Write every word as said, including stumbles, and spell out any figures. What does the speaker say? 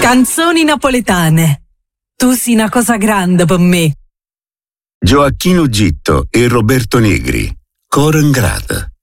Canzoni napoletane. Tu sei una cosa grande per me. Gioacchino Gitto e Roberto Negri. Coro ingrata.